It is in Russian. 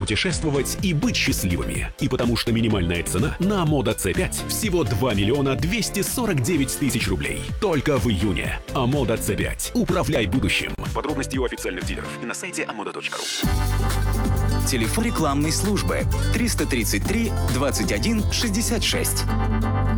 путешествовать и быть счастливыми. И потому что минимальная цена на Moto C5 всего 2 миллиона 249 тысяч рублей. Только в июне. Moto C5. Управляй будущим. Подробности у официальных дилеров и на сайте amodo.ru. Телефон рекламной службы 333 21 66.